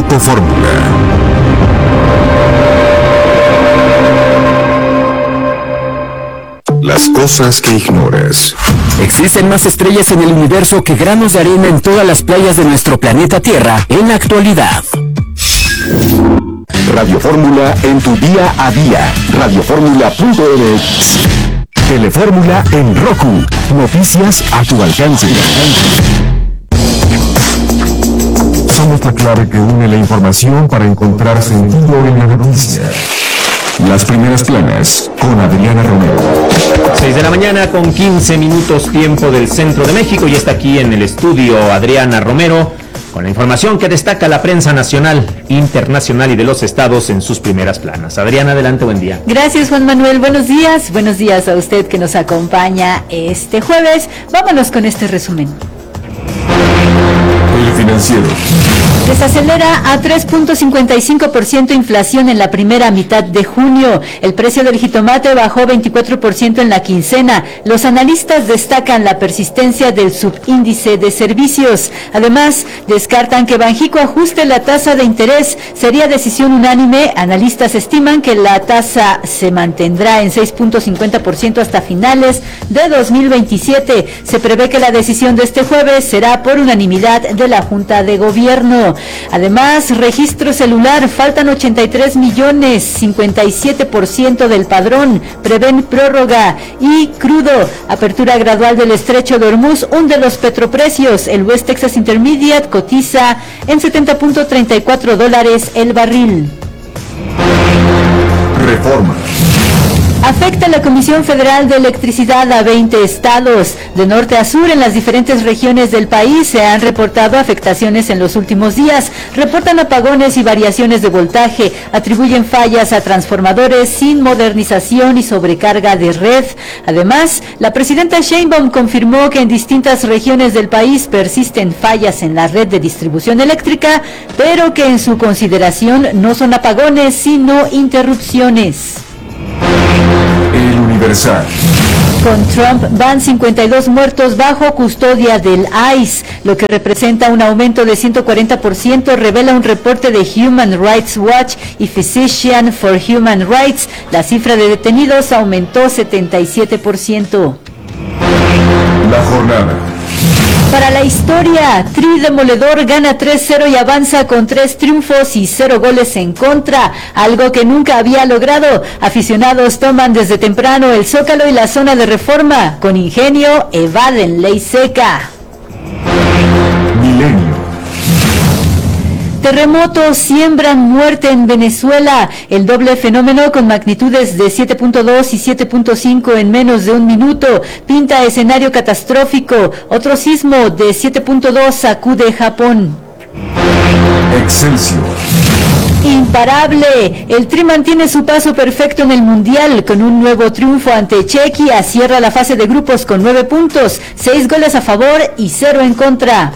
Grupo Fórmula. Las cosas que ignoras. Existen más estrellas en el universo que granos de arena en todas las playas de nuestro planeta Tierra en la actualidad. Radio Fórmula en tu día a día. Radiofórmula.mx. Telefórmula en Roku. Noticias a tu alcance. Somos la clave que une la información para encontrar sentido en la noticia. Las primeras planas con Adriana Romero. 6 de la mañana con 15 minutos tiempo del centro de México y está aquí en el estudio Adriana Romero con la información que destaca la prensa nacional, internacional y de los estados en sus primeras planas. Adriana, adelante, buen día. Gracias, Juan Manuel, buenos días a usted que nos acompaña este jueves. Vámonos con este resumen. El Financiero. Desacelera a 3.55% inflación en la primera mitad de junio. El precio del jitomate bajó 24% en la quincena. Los analistas destacan la persistencia del subíndice de servicios. Además, descartan que Banjico ajuste la tasa de interés. Sería decisión unánime. Analistas estiman que la tasa se mantendrá en 6.50% hasta finales de 2027. Se prevé que la decisión de este jueves será por unanimidad de la Junta de Gobierno. Además, registro celular, faltan 83 millones, 57% del padrón, prevén prórroga. Y crudo, apertura gradual del estrecho de Hormuz hunde los petroprecios. El West Texas Intermediate cotiza en $70.34 el barril. Reforma. Afecta la Comisión Federal de Electricidad a 20 estados. De norte a sur, en las diferentes regiones del país se han reportado afectaciones en los últimos días. Reportan apagones y variaciones de voltaje. Atribuyen fallas a transformadores sin modernización y sobrecarga de red. Además, la presidenta Sheinbaum confirmó que en distintas regiones del país persisten fallas en la red de distribución eléctrica, pero que en su consideración no son apagones, sino interrupciones. El Universal. Con Trump van 52 muertos bajo custodia del ICE, lo que representa un aumento de 140%, revela un reporte de Human Rights Watch y Physicians for Human Rights. La cifra de detenidos aumentó 77%. La jornada. Para la historia, Tri Demoledor gana 3-0 y avanza con 3 triunfos y 0 goles en contra, algo que nunca había logrado. Aficionados toman desde temprano el Zócalo y la zona de Reforma. Con ingenio, evaden ley seca. Milenio. Terremotos siembran muerte en Venezuela. El doble fenómeno con magnitudes de 7.2 y 7.5 en menos de un minuto pinta escenario catastrófico. Otro sismo de 7.2 sacude Japón. Excelsior. Imparable. El Tri mantiene su paso perfecto en el Mundial con un nuevo triunfo ante Chequia. Cierra la fase de grupos con 9 puntos, 6 goles a favor y 0 en contra.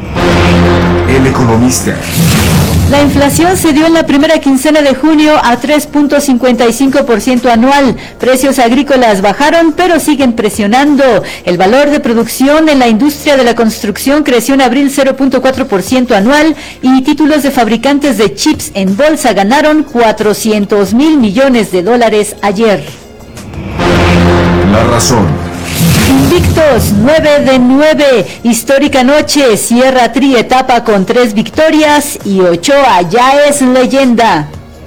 El Economista. La inflación se dio en la primera quincena de junio a 3.55% anual. Precios agrícolas bajaron, pero siguen presionando. El valor de producción en la industria de la construcción creció en abril 0.4% anual y títulos de fabricantes de chips en bolsa ganaron $400 mil millones ayer. La Razón. Invictos, 9 de 9, histórica noche, cierra Tri etapa con 3 victorias y Ochoa ya es leyenda.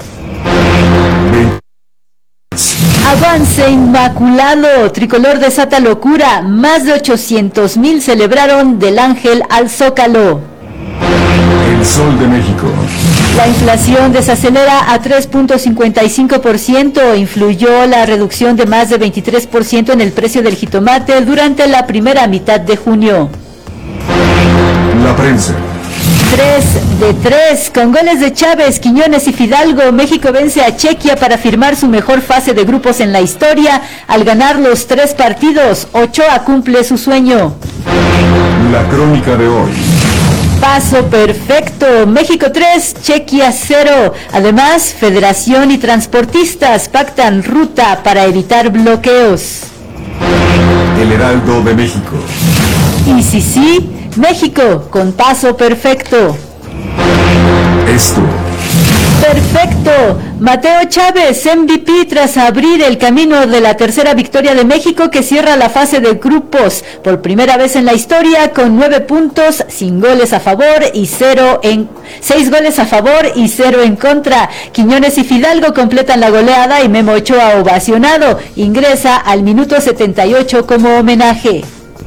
Avance inmaculado, tricolor desata locura, más de 800,000 celebraron del Ángel al Zócalo. El Sol de México. La inflación desacelera a 3.55%, influyó la reducción de más de 23% en el precio del jitomate durante la primera mitad de junio. La Prensa. 3 de 3, con goles de Chávez, Quiñones y Fidalgo, México vence a Chequia para firmar su mejor fase de grupos en la historia. Al ganar los 3 partidos, Ochoa cumple su sueño. La Crónica de hoy. Paso perfecto, México 3, Chequia 0. Además, Federación y transportistas pactan ruta para evitar bloqueos. El Heraldo de México. Y sí, México con paso perfecto. Esto Perfecto. Mateo Chávez, MVP, tras abrir el camino de la tercera victoria de México que cierra la fase de grupos por primera vez en la historia con 9 puntos, sin goles a favor y 6 goles a favor y 0 en contra. Quiñones y Fidalgo completan la goleada y Memo Ochoa, ovacionado, ingresa al minuto 78 como homenaje.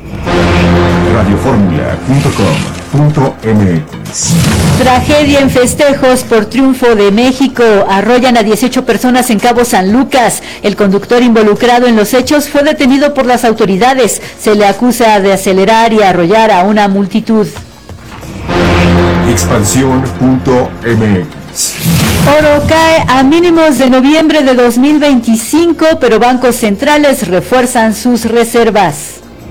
radioformula.com.mx. Tragedia en festejos por triunfo de México. Arrollan a 18 personas en Cabo San Lucas. El conductor involucrado en los hechos fue detenido por las autoridades. Se le acusa de acelerar y arrollar a una multitud. Expansión.mx. Oro cae a mínimos de noviembre de 2025, pero bancos centrales refuerzan sus reservas.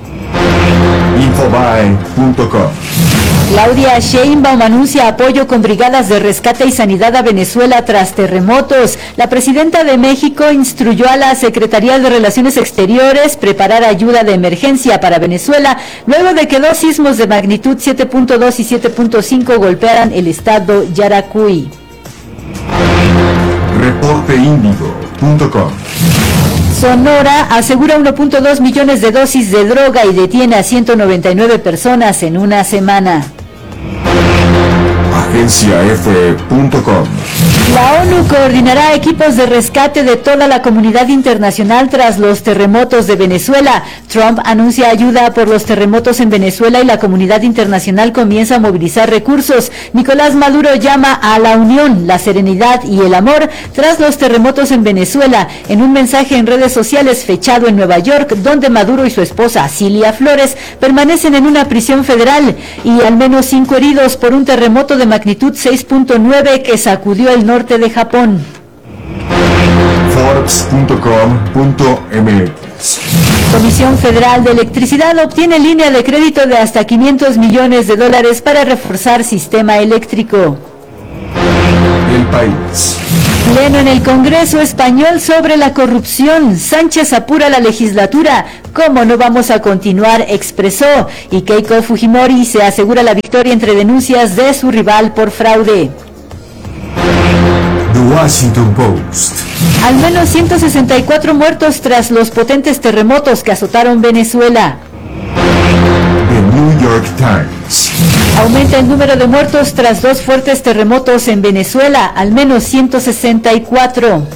Infobae.com. Claudia Sheinbaum anuncia apoyo con brigadas de rescate y sanidad a Venezuela tras terremotos. La presidenta de México instruyó a la Secretaría de Relaciones Exteriores preparar ayuda de emergencia para Venezuela luego de que 2 sismos de magnitud 7.2 y 7.5 golpearan el estado Yaracuy. Reporteindigo.com. Sonora asegura 1.2 millones de dosis de droga y detiene a 199 personas en una semana. AgenciaF.com. La ONU coordinará equipos de rescate de toda la comunidad internacional tras los terremotos de Venezuela. Trump anuncia ayuda por los terremotos en Venezuela y la comunidad internacional comienza a movilizar recursos. Nicolás Maduro llama a la unión, la serenidad y el amor tras los terremotos en Venezuela. En un mensaje en redes sociales fechado en Nueva York, donde Maduro y su esposa Cilia Flores permanecen en una prisión federal y al menos 5 heridos por un terremoto de magnitud 6.9 que sacudió el norte de Japón. Forbes.com.mx. Comisión Federal de Electricidad obtiene línea de crédito de hasta $500 millones para reforzar sistema eléctrico. El País. Pleno en el Congreso español sobre la corrupción. Sánchez apura la legislatura. ¿Cómo no vamos a continuar?, expresó. Y Keiko Fujimori se asegura la victoria entre denuncias de su rival por fraude. The Washington Post. Al menos 164 muertos tras los potentes terremotos que azotaron Venezuela. The New York Times. Aumenta el número de muertos tras 2 fuertes terremotos en Venezuela, al menos 164.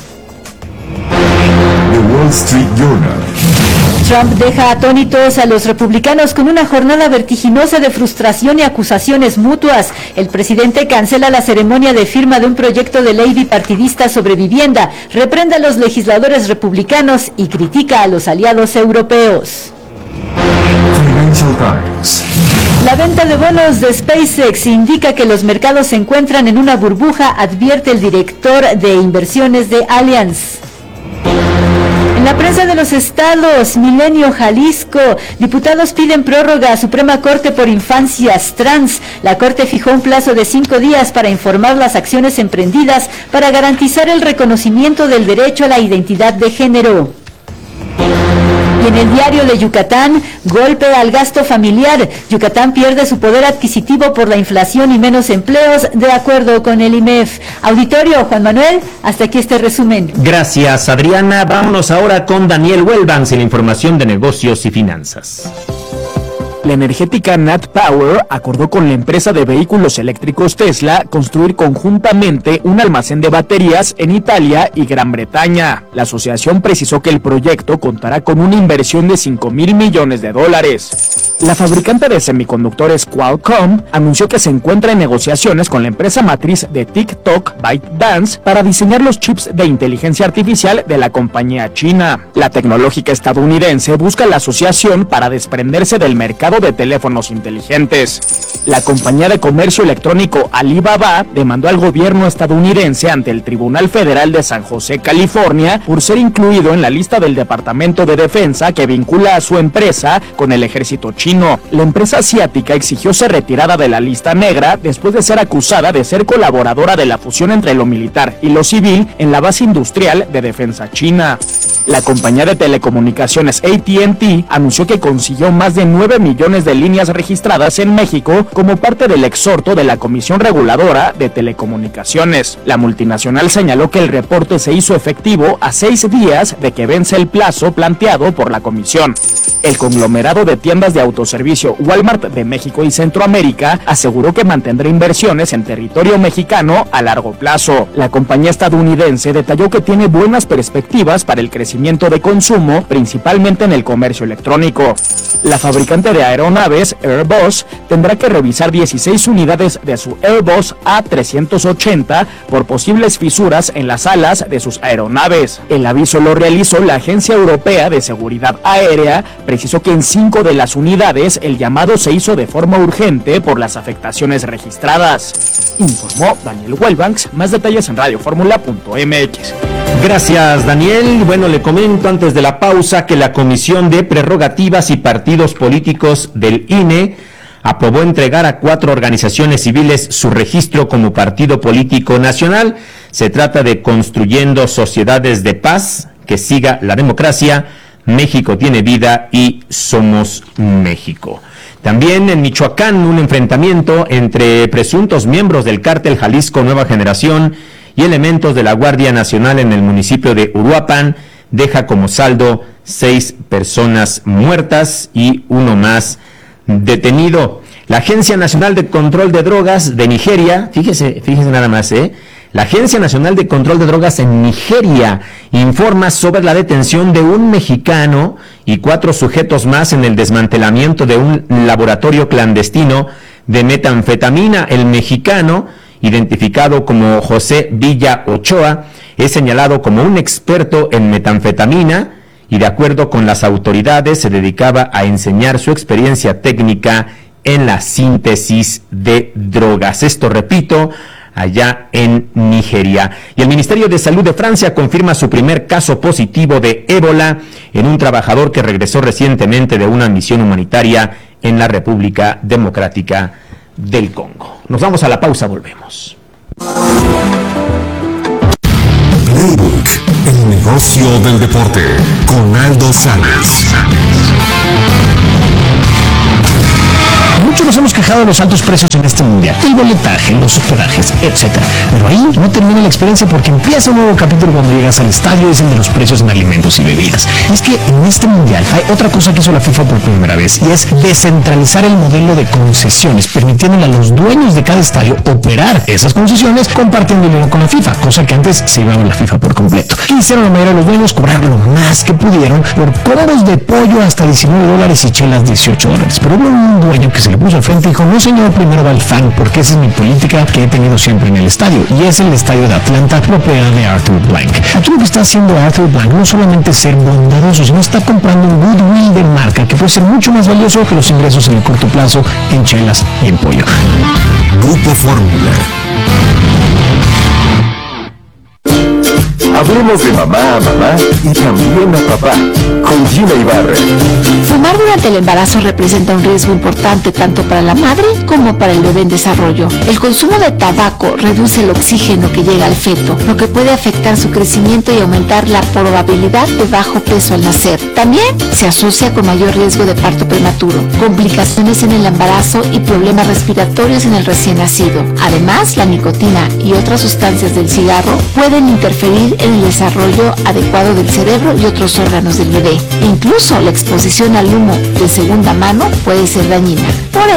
The Wall Street Journal. Trump deja atónitos a los republicanos con una jornada vertiginosa de frustración y acusaciones mutuas. El presidente cancela la ceremonia de firma de un proyecto de ley bipartidista sobre vivienda, reprende a los legisladores republicanos y critica a los aliados europeos. Financial Times. La venta de bonos de SpaceX indica que los mercados se encuentran en una burbuja, advierte el director de inversiones de Allianz. En la prensa de los estados, Milenio, Jalisco, diputados piden prórroga a Suprema Corte por infancias trans. La Corte fijó un plazo de 5 días para informar las acciones emprendidas para garantizar el reconocimiento del derecho a la identidad de género. Y en el diario de Yucatán, golpe al gasto familiar. Yucatán pierde su poder adquisitivo por la inflación y menos empleos, de acuerdo con el IMEF. Auditorio, Juan Manuel, hasta aquí este resumen. Gracias, Adriana. Vámonos ahora con Daniel Welbans en la información de negocios y finanzas. La energética Nat Power acordó con la empresa de vehículos eléctricos Tesla construir conjuntamente un almacén de baterías en Italia y Gran Bretaña. La asociación precisó que el proyecto contará con una inversión de $5,000 millones. La fabricante de semiconductores Qualcomm anunció que se encuentra en negociaciones con la empresa matriz de TikTok, ByteDance, para diseñar los chips de inteligencia artificial de la compañía china. La tecnológica estadounidense busca la asociación para desprenderse del mercado de teléfonos inteligentes. La compañía de comercio electrónico Alibaba demandó al gobierno estadounidense ante el Tribunal Federal de San José, California, por ser incluido en la lista del Departamento de Defensa que vincula a su empresa con el ejército chino. La empresa asiática exigió ser retirada de la lista negra después de ser acusada de ser colaboradora de la fusión entre lo militar y lo civil en la base industrial de defensa china. La compañía de telecomunicaciones AT&T anunció que consiguió más de $9 millones millones de líneas registradas en México como parte del exhorto de la Comisión Reguladora de Telecomunicaciones. La multinacional señaló que el reporte se hizo efectivo a 6 días de que vence el plazo planteado por la comisión. El conglomerado de tiendas de autoservicio Walmart de México y Centroamérica aseguró que mantendrá inversiones en territorio mexicano a largo plazo. La compañía estadounidense detalló que tiene buenas perspectivas para el crecimiento de consumo, principalmente en el comercio electrónico. La fabricante de aeronaves Airbus tendrá que revisar 16 unidades de su Airbus A380 por posibles fisuras en las alas de sus aeronaves. El aviso lo realizó la Agencia Europea de Seguridad Aérea. Precisó que en 5 de las unidades el llamado se hizo de forma urgente por las afectaciones registradas. Informó Daniel Wellbanks. Más detalles en radioformula.mx. Gracias, Daniel. Bueno, le comento antes de la pausa que la Comisión de Prerrogativas y Partidos Políticos del INE aprobó entregar a 4 organizaciones civiles su registro como partido político nacional. Se trata de Construyendo Sociedades de Paz, Que Siga la Democracia, México Tiene Vida y Somos México. También en Michoacán, un enfrentamiento entre presuntos miembros del cártel Jalisco Nueva Generación y elementos de la Guardia Nacional en el municipio de Uruapan deja como saldo 6 personas muertas y 1 más detenido. La Agencia Nacional de Control de Drogas de Nigeria, fíjese nada más, la Agencia Nacional de Control de Drogas en Nigeria informa sobre la detención de un mexicano y 4 sujetos más en el desmantelamiento de un laboratorio clandestino de metanfetamina. El mexicano, identificado como José Villa Ochoa, es señalado como un experto en metanfetamina y, de acuerdo con las autoridades, se dedicaba a enseñar su experiencia técnica en la síntesis de drogas. Esto, repito, allá en Nigeria. Y el Ministerio de Salud de Francia confirma su primer caso positivo de ébola en un trabajador que regresó recientemente de una misión humanitaria en la República Democrática del Congo. Nos vamos a la pausa, volvemos. Playbook, el negocio del deporte, con Aldo Sánchez. Muchos nos hemos quejado de los altos precios en este mundial, el boletaje, los hospedajes, etc. Pero ahí no termina la experiencia porque empieza un nuevo capítulo cuando llegas al estadio, es el de los precios en alimentos y bebidas. Y es que en este mundial hay otra cosa que hizo la FIFA por primera vez, y es descentralizar el modelo de concesiones, permitiéndole a los dueños de cada estadio operar esas concesiones compartiendo dinero con la FIFA, cosa que antes se llevaba la FIFA por completo. ¿Qué hicieron la mayoría de los dueños? Cobrar lo más que pudieron por combos de pollo hasta $19 y chelas $18. Pero hubo un dueño que se le puso al frente y dijo: no señor, primero va el fan, porque esa es mi política que he tenido siempre en el estadio, y es el estadio de Atlanta, propiedad de Arthur Blank. Aquí lo que está haciendo Arthur Blank no solamente es ser bondadoso, sino está comprando un goodwill de marca que puede ser mucho más valioso que los ingresos en el corto plazo en chelas y en pollo. Grupo Fórmula. Hablemos de mamá a mamá y también a papá, con Gina Ibarra. Fumar durante el embarazo representa un riesgo importante tanto para la madre como para el bebé en desarrollo. El consumo de tabaco reduce el oxígeno que llega al feto, lo que puede afectar su crecimiento y aumentar la probabilidad de bajo peso al nacer. También se asocia con mayor riesgo de parto prematuro, complicaciones en el embarazo y problemas respiratorios en el recién nacido. Además, la nicotina y otras sustancias del cigarro pueden interferir en el desarrollo adecuado del cerebro y otros órganos del bebé. Incluso la exposición al humo de segunda mano puede ser dañina. Por